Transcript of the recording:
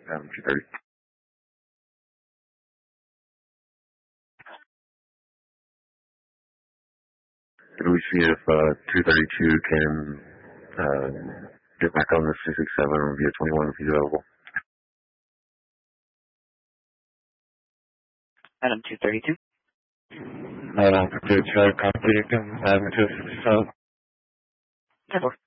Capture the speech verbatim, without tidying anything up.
Adam two thirty. Can we see if uh, two thirty-two can uh, get back on the six six seven or via twenty-one if he's available? Adam two thirty-two. Adam two thirty-two, copy, come Adam two sixty-seven. ten four.